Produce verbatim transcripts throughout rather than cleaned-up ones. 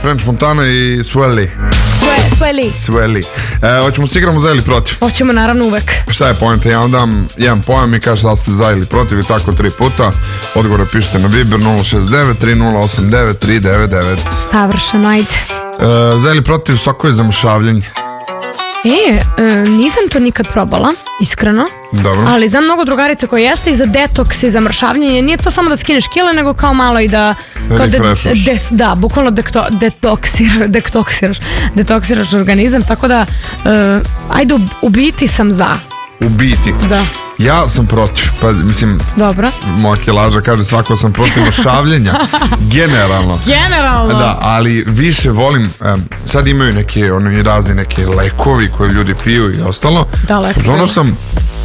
French Montana i Swelly. Swelly. Swelly. E, hoćemo se igramo za ili protiv? Hoćemo naravno uvek. Šta je poenta? Ja vam dam jedan pojam i kažete da li ste za ili protiv i tako tri puta. Odgovore pišete na Viber nula šest devet tri nula osam devet tri devet devet. Savršeno, ajde. E, za ili protiv svako je zamršavljanje. E, e, nisam to nikad probala, iskreno. Dobro. Ali znam mnogo drugarica koje jeste i za detoks i za mršavljenje. Nije to samo da skineš kile, nego kao malo i da... Kao de, de, da, bukvalno dekto, detoksiraš, detoksiraš, detoksiraš organizam. Tako da, e, ajde, u biti sam za. U biti? Da. Ja sam protiv, pa mislim, dobro. Moja kilaža kaže svako sam protiv mršavljenja, generalno. Generalno. Da, ali više volim, um, sad imaju neke, oni razni neke lekovi koje ljudi piju i ostalo. Da, lekovi. Ono sam,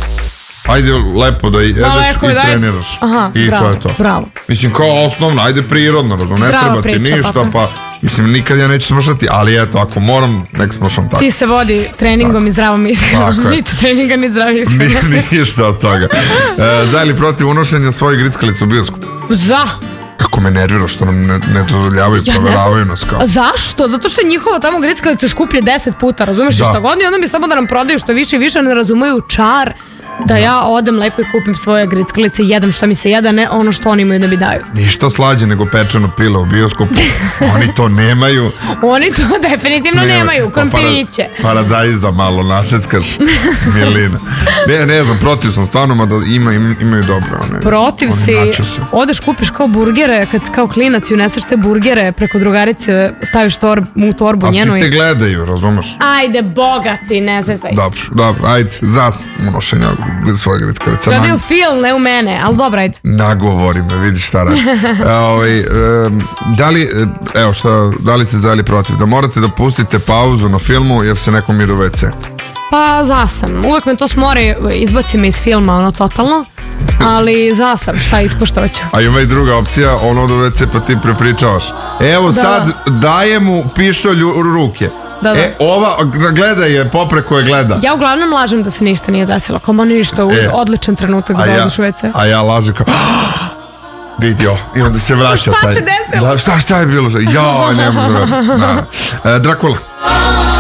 ajde lepo da jedeš da, leko, i daj... treniraš. Aha, i bravo, to je to. Bravo. Mislim, kao osnovno, ajde prirodno, razum, ne treba ti ništa, papa. Pa mislim, nikad ja neću smršati, ali eto, ako moram, nek smršam tako. Ti se vodi treningom tako. I zdravom ishranom. Niti treninga, ni zdravom ishranom. Ni, ništa od toga. E, za ili protiv unošenja svojih grickalica u bioskopu? Za. Kako me nervira što nam ne, ne dozvoljavaju, ja proveravaju nas kao. A zašto? Zato što je njihova tamo grickalica skuplje deset puta, razumeš da. I šta god i onda mi samo da nam prodaju što više i više, ne razumeju čar da ja odem lepo i kupim svoje grickalice i jedem što mi se jeda, ne ono što oni imaju da mi daju. Ništa slađe nego pečeno pilo u bioskopu. Oni to nemaju. Oni to definitivno Nema. nemaju, krompiriće. Pa para, paradajza malo naseckaš, Milina. Ne, ne znam, protiv sam stvarno, mada ima, im, imaju dobre. One, protiv si, odeš kupiš kao burgere, kad kao klinac i uneseš te burgere preko drugarice, staviš torb, u torbu a njenu. A svi te gledaju, razumeš? Ajde, bogati, ne zezaj. Dobro, dobro, ajde, zas unošenja svoje grickalice. Gledaju film, ne u mene, ali dobro, ajde. Nagovori me, vidiš šta radi. Ovaj, um, da li, evo šta, da li ste za ili protiv? Da morate da pustite pauzu na filmu jer se nekom ide u ve ce? Pa za sam. Uvek me to smori, izbaci me iz filma, ono, totalno. Ali za sam, šta ispoštoću. A ima i druga opcija, ono do ve ce pa ti prepričavaš. Evo da. Sad daje mu pištolj u ruke. Da, da. E, ova, gledaj je, popreko je gleda. Ja uglavnom lažem da se ništa nije desilo. Koma ništa, e, odličan trenutak za odliš u ve ce. A ja lažem kao, vidio, i onda se vraća. Šta taj, se desilo? Da, šta, šta je bilo? Ja, ne možda. Da. E, Drakula.